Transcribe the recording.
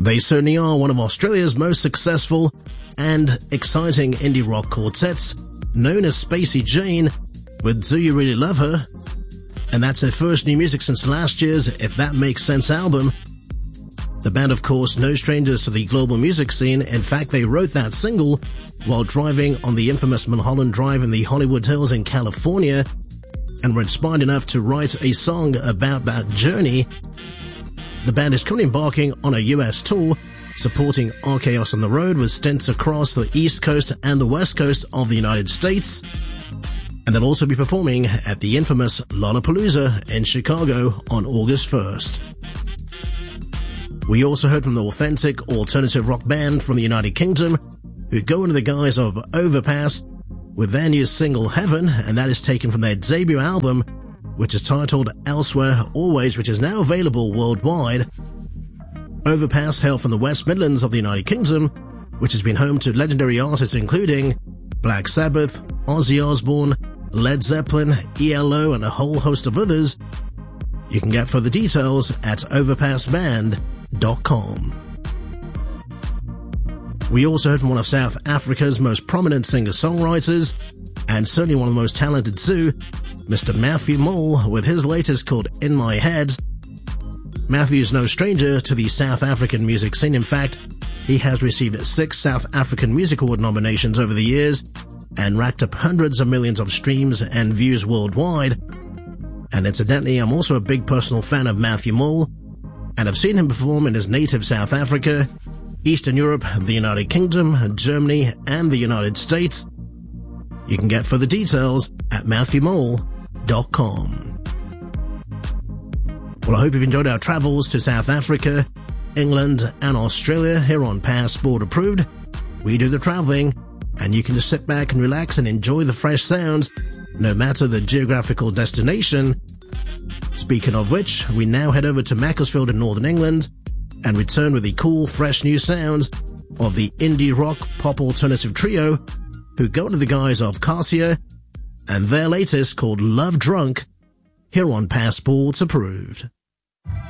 They certainly are one of Australia's most successful and exciting indie rock quartets, known as Spacey Jane with Do You Really Love Her? And that's their first new music since last year's If That Makes Sense album. The band, of course, no strangers to the global music scene. In fact, they wrote that single while driving on the infamous Mulholland Drive in the Hollywood Hills in California, and were inspired enough to write a song about that journey. The band is currently embarking on a US tour, supporting Archaeos on the road with stints across the East Coast and the West Coast of the United States. And they'll also be performing at the infamous Lollapalooza in Chicago on August 1st. We also heard from the authentic alternative rock band from the United Kingdom, who go under the guise of Overpass with their new single Heaven, and that is taken from their debut album, which is titled Elsewhere Always, which is now available worldwide. Overpass hail from the West Midlands of the United Kingdom, which has been home to legendary artists including Black Sabbath, Ozzy Osbourne, Led Zeppelin, ELO, and a whole host of others. You can get further details at overpassband.com. We also heard from one of South Africa's most prominent singer-songwriters, and certainly one of the most talented too, Mr. Matthew Mole, with his latest called In My Head. Matthew is no stranger to the South African music scene. In fact, he has received 6 South African Music Award nominations over the years, and racked up hundreds of millions of streams and views worldwide. And incidentally, I'm also a big personal fan of Matthew Mole, and I've seen him perform in his native South Africa, Eastern Europe, the United Kingdom, Germany, and the United States. You can get further details at matthewmole.com. Well, I hope you've enjoyed our travels to South Africa, England, and Australia here on Passport Approved. We do the traveling, and you can just sit back and relax and enjoy the fresh sounds, no matter the geographical destination. Speaking of which, we now head over to Macclesfield in Northern England and return with the cool, fresh new sounds of the indie rock pop alternative trio who go under the guise of Cassia, and their latest called Love Drunk, here on Passports Approved.